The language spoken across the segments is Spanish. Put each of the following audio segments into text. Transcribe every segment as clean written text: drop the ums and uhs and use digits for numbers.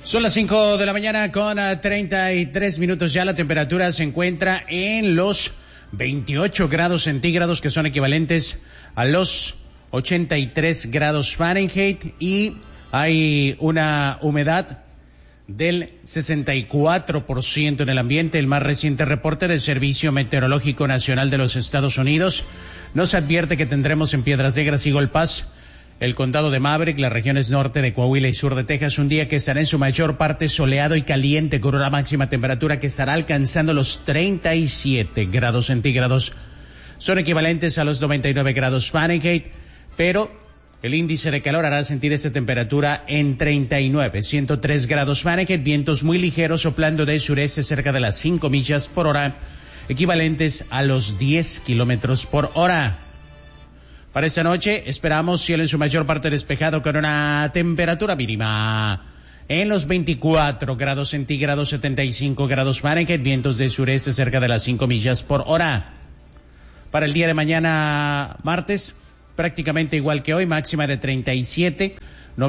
Son las 5 de la mañana con 33 minutos ya. La temperatura se encuentra en los 28 grados centígrados, que son equivalentes a los 83 grados Fahrenheit, y hay una humedad del 64% en el ambiente. El más reciente reporte del Servicio Meteorológico Nacional de los Estados Unidos nos advierte que tendremos en Piedras Negras y Golpaz, el condado de Maverick, las regiones norte de Coahuila y sur de Texas, un día que estará en su mayor parte soleado y caliente, con una máxima temperatura que estará alcanzando los 37 grados centígrados. Son equivalentes a los 99 grados Fahrenheit, pero el índice de calor hará sentir esa temperatura en 103 grados Fahrenheit, vientos muy ligeros soplando de sureste cerca de las 5 millas por hora, equivalentes a los 10 kilómetros por hora. Para esta noche esperamos cielo en su mayor parte despejado, con una temperatura mínima en los 24 grados centígrados, 75 grados Fahrenheit, vientos de sureste cerca de las 5 millas por hora. Para el día de mañana, martes, prácticamente igual que hoy, máxima de 37,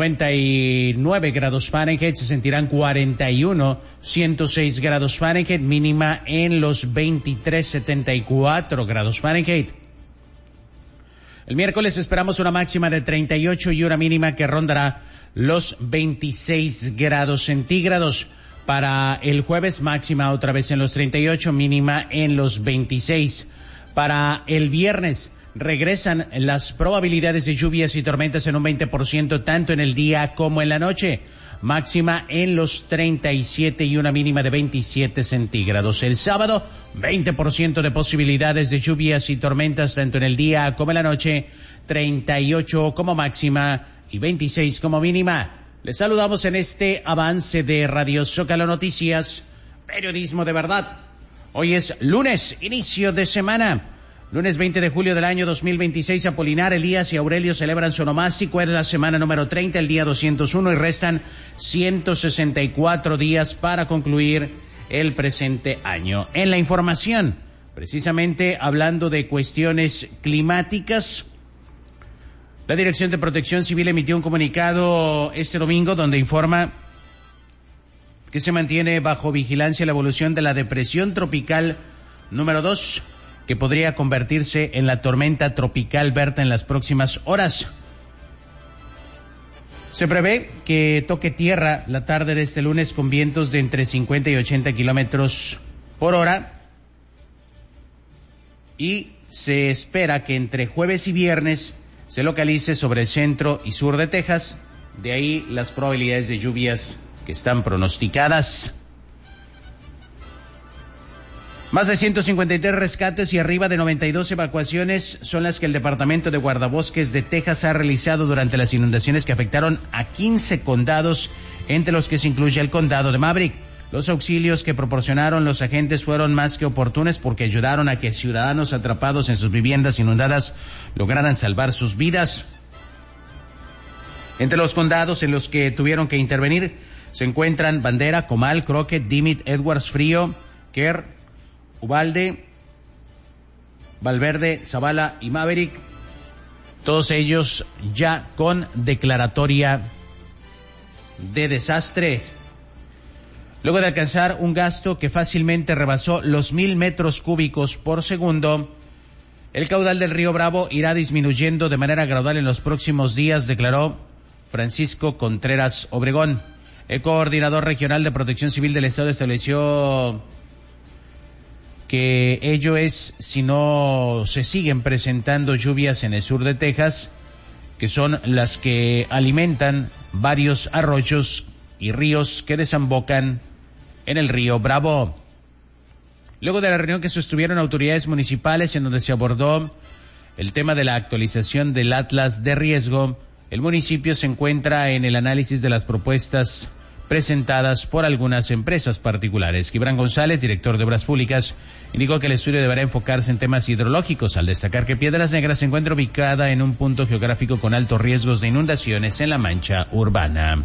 99 grados Fahrenheit, se sentirán 41, 106 grados Fahrenheit, mínima en los 23, 74 grados Fahrenheit. El miércoles esperamos una máxima de 38 y una mínima que rondará los 26 grados centígrados. Para el jueves, máxima otra vez en los 38, mínima en los 26. Para el viernes, regresan las probabilidades de lluvias y tormentas en un 20%, tanto en el día como en la noche. Máxima en los 37 y una mínima de 27 centígrados. El sábado, 20% de posibilidades de lluvias y tormentas, tanto en el día como en la noche. 38 como máxima y 26 como mínima. Les saludamos en este avance de Radio Zócalo Noticias, periodismo de verdad. Hoy es lunes, inicio de semana. Lunes 20 de julio del año 2026, Apolinar, Elías y Aurelio celebran su onomástico. Es la semana número 30, el día 201, y restan 164 días para concluir el presente año. En la información, precisamente hablando de cuestiones climáticas, la Dirección de Protección Civil emitió un comunicado este domingo donde informa que se mantiene bajo vigilancia la evolución de la depresión tropical número 2, que podría convertirse en la tormenta tropical Berta en las próximas horas. Se prevé que toque tierra la tarde de este lunes con vientos de entre 50 y 80 kilómetros por hora, y se espera que entre jueves y viernes se localice sobre el centro y sur de Texas. De ahí las probabilidades de lluvias que están pronosticadas. Más de 153 rescates y arriba de 92 evacuaciones son las que el Departamento de Guardabosques de Texas ha realizado durante las inundaciones que afectaron a 15 condados, entre los que se incluye el condado de Maverick. Los auxilios que proporcionaron los agentes fueron más que oportunos, porque ayudaron a que ciudadanos atrapados en sus viviendas inundadas lograran salvar sus vidas. Entre los condados en los que tuvieron que intervenir se encuentran Bandera, Comal, Crockett, Dimmitt, Edwards, Frío, Kerr, Uvalde, Valverde, Zavala y Maverick, todos ellos ya con declaratoria de desastres. Luego de alcanzar un gasto que fácilmente rebasó los 1,000 metros cúbicos por segundo, el caudal del río Bravo irá disminuyendo de manera gradual en los próximos días, declaró Francisco Contreras Obregón. El coordinador regional de Protección Civil del Estado estableció que ello es si no se siguen presentando lluvias en el sur de Texas, que son las que alimentan varios arroyos y ríos que desembocan en el río Bravo. Luego de la reunión que sostuvieron autoridades municipales, en donde se abordó el tema de la actualización del Atlas de Riesgo, el municipio se encuentra en el análisis de las propuestas presentadas por algunas empresas particulares. Gibran González, director de Obras Públicas, indicó que el estudio deberá enfocarse en temas hidrológicos, al destacar que Piedras Negras se encuentra ubicada en un punto geográfico con altos riesgos de inundaciones en la mancha urbana.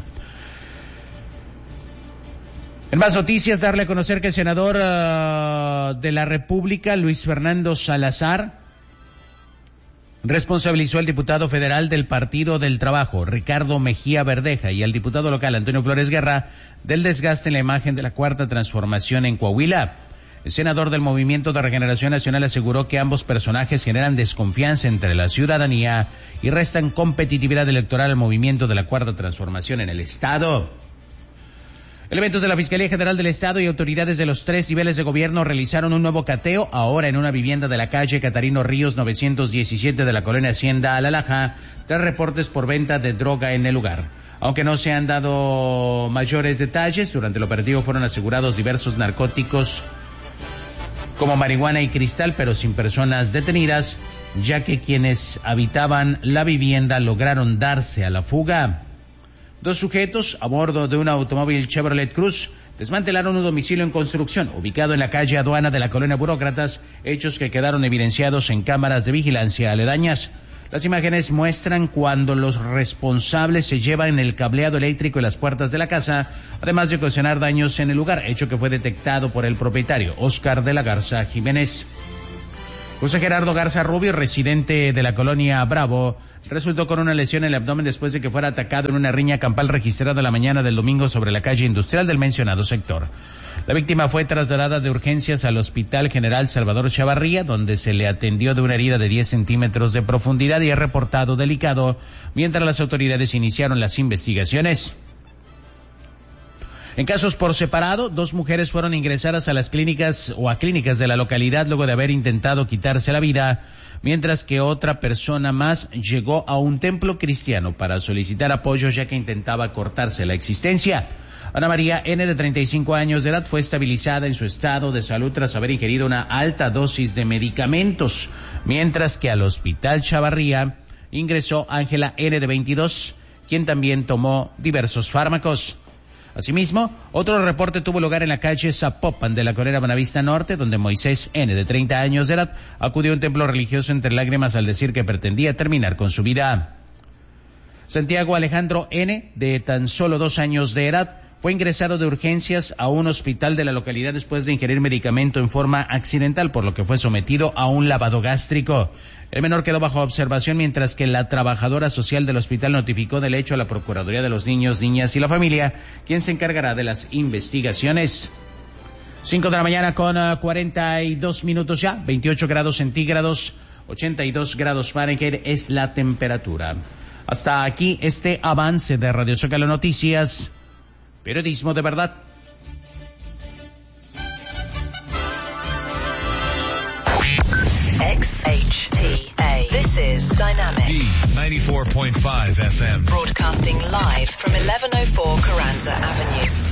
En más noticias, darle a conocer que el senador de la República, Luis Fernando Salazar, responsabilizó al diputado federal del Partido del Trabajo, Ricardo Mejía Verdeja, y al diputado local, Antonio Flores Guerra, del desgaste en la imagen de la Cuarta Transformación en Coahuila. El senador del Movimiento de Regeneración Nacional aseguró que ambos personajes generan desconfianza entre la ciudadanía y restan competitividad electoral al movimiento de la Cuarta Transformación en el Estado. Elementos de la Fiscalía General del Estado y autoridades de los 3 niveles de gobierno realizaron un nuevo cateo, ahora en una vivienda de la calle Catarino Ríos 917 de la colonia Hacienda Alalaja, tras reportes por venta de droga en el lugar. Aunque no se han dado mayores detalles, durante el operativo fueron asegurados diversos narcóticos como marihuana y cristal, pero sin personas detenidas, ya que quienes habitaban la vivienda lograron darse a la fuga. 2 sujetos a bordo de un automóvil Chevrolet Cruz desmantelaron un domicilio en construcción ubicado en la calle Aduana de la colonia Burócratas, hechos que quedaron evidenciados en cámaras de vigilancia aledañas. Las imágenes muestran cuando los responsables se llevan el cableado eléctrico y las puertas de la casa, además de ocasionar daños en el lugar, hecho que fue detectado por el propietario, Oscar de la Garza Jiménez. José Gerardo Garza Rubio, residente de la colonia Bravo, resultó con una lesión en el abdomen después de que fuera atacado en una riña campal registrada la mañana del domingo sobre la calle industrial del mencionado sector. La víctima fue trasladada de urgencias al Hospital General Salvador Chavarría, donde se le atendió de una herida de 10 centímetros de profundidad y es reportado delicado, mientras las autoridades iniciaron las investigaciones. En casos por separado, 2 mujeres fueron ingresadas a las clínicas de la localidad luego de haber intentado quitarse la vida, mientras que otra persona más llegó a un templo cristiano para solicitar apoyo ya que intentaba cortarse la existencia. Ana María N., de 35 años de edad, fue estabilizada en su estado de salud tras haber ingerido una alta dosis de medicamentos, mientras que al Hospital Chavarría ingresó Ángela N., de 22, quien también tomó diversos fármacos. Asimismo, otro reporte tuvo lugar en la calle Zapopan de la colonia Buenavista Norte, donde Moisés N., de 30 años de edad, acudió a un templo religioso entre lágrimas al decir que pretendía terminar con su vida. Santiago Alejandro N., de tan solo 2 años de edad, fue ingresado de urgencias a un hospital de la localidad después de ingerir medicamento en forma accidental, por lo que fue sometido a un lavado gástrico. El menor quedó bajo observación, mientras que la trabajadora social del hospital notificó del hecho a la Procuraduría de los Niños, Niñas y la Familia, quien se encargará de las investigaciones. 5 de la mañana con 42 minutos ya, 28 grados centígrados, 82 grados Fahrenheit es la temperatura. Hasta aquí este avance de Radio Zócalo Noticias. Periodismo de verdad. XHTA. This is Dynamic. D94.5 FM. Broadcasting live from 1104 Carranza Avenue.